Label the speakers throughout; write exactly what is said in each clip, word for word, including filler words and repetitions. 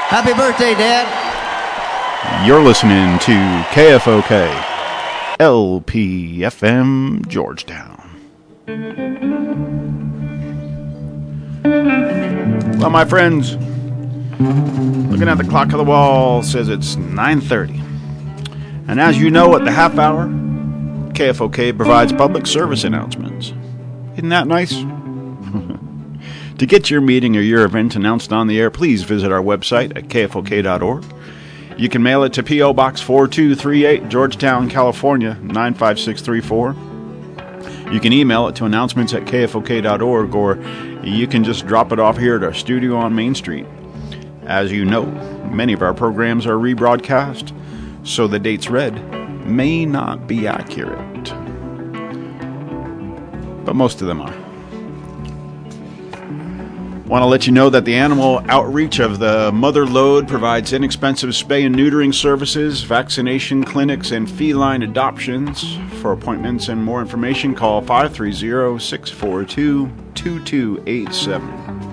Speaker 1: Happy birthday, Dad.
Speaker 2: You're listening to K F O K, L P F M, Georgetown. Well, my friends, looking at the clock of the wall says it's nine thirty. And as you know, at the half hour, K F O K provides public service announcements. Isn't that nice? To get your meeting or your event announced on the air, please visit our website at K F O K dot org. You can mail it to P O Box four two three eight, Georgetown, California, nine five six three four. You can email it to announcements at K F O K dot org, or you can just drop it off here at our studio on Main Street. As you know, many of our programs are rebroadcast, so the dates read may not be accurate. But most of them are. Want to let you know that the animal outreach of the Mother Lode provides inexpensive spay and neutering services, vaccination clinics, and feline adoptions. For appointments and more information, call five three zero, six four two, two two eight seven.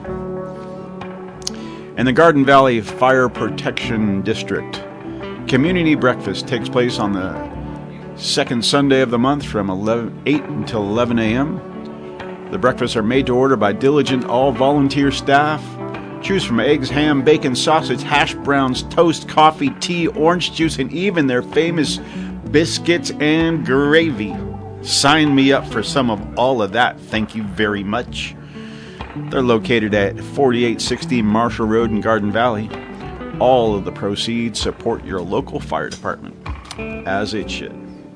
Speaker 2: In the Garden Valley Fire Protection District, community breakfast takes place on the second Sunday of the month from eight until eleven a.m. The breakfasts are made to order by diligent all-volunteer staff. Choose from eggs, ham, bacon, sausage, hash browns, toast, coffee, tea, orange juice, and even their famous biscuits and gravy. Sign me up for some of all of that, thank you very much. They're located at forty-eight sixty Marshall Road in Garden Valley. All of the proceeds support your local fire department, as it should.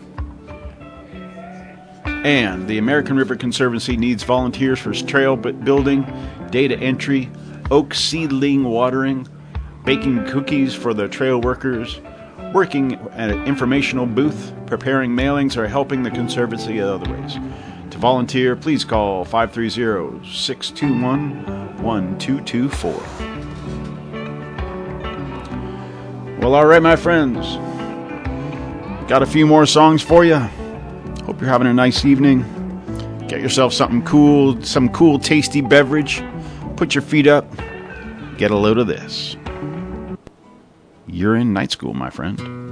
Speaker 2: And the American River Conservancy needs volunteers for trail building, data entry, oak seedling watering, baking cookies for the trail workers, working at an informational booth, preparing mailings, or helping the Conservancy in other ways. To volunteer, please call five three zero, six two one, one two two four. Well, all right, my friends. Got a few more songs for you. Hope you're having a nice evening. Get yourself something cool, some cool, tasty beverage. Put your feet up. Get a load of this. You're in night school, my friend.